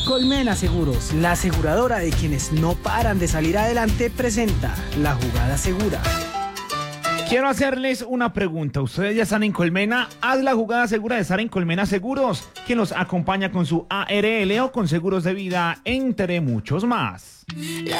Colmena Seguros, la aseguradora de quienes no paran de salir adelante, presenta La Jugada Segura. Quiero hacerles una pregunta. Ustedes ya están en Colmena. Haz la jugada segura de estar en Colmena Seguros, quien los acompaña con su ARL o con seguros de vida, entre muchos más.